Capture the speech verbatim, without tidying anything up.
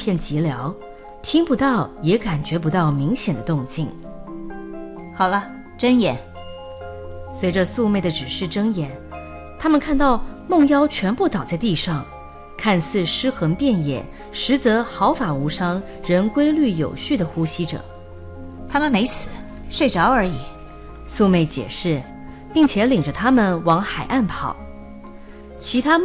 片寂寥，听不到也感觉不到明显的动静。 好了，睁眼。 随着素妹的指示睁眼，他们看到梦妖全部倒在地上，看似尸横遍野，实则毫发无伤，仍规律有序地呼吸着。 他们没死，睡着而已。 素妹解释，并且领着他们往海岸跑。其他